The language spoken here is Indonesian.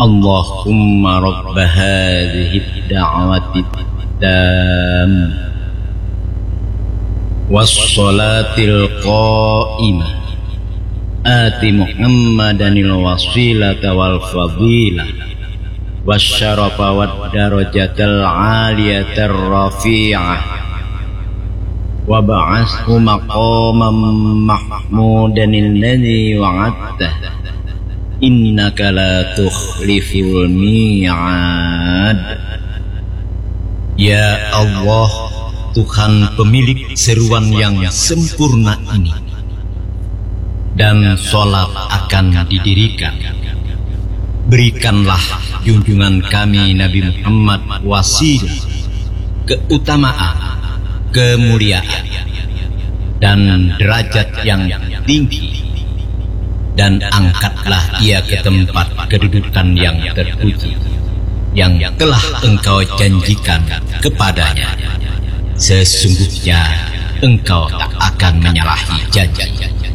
Allahumma rabb hadhihi ad-da'wati at-tammah was-salatil qa'imah ati Muhammadanil wasilata wal fadilah wasyarafa wad darajatal 'aliyatar rafi'ah wa ba'athu maqaman mahmudan alladzi wa'adtah innaka la tukhliful mi'ad. Ya Allah, Tuhan pemilik seruan yang sempurna ini, dan sholat akan didirikan. Berikanlah junjungan kami Nabi Muhammad wasilah, keutamaan, kemuliaan, dan derajat yang tinggi, dan angkatlah ia ke tempat kedudukan yang terpuji yang telah engkau janjikan kepadanya. Sesungguhnya engkau tak akan menyalahi janji.